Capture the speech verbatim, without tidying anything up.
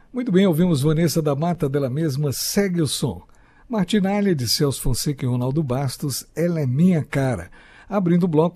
Muito bem, ouvimos Vanessa da Mata, dela mesma, Segue o Som. Martinalha, de Celso Fonseca e Ronaldo Bastos, Ela é Minha Cara. Abrindo o bloco,